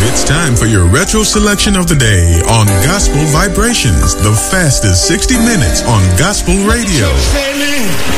It's time for your retro selection of the day on Gospel Vibrations, the fastest 60 minutes on gospel radio.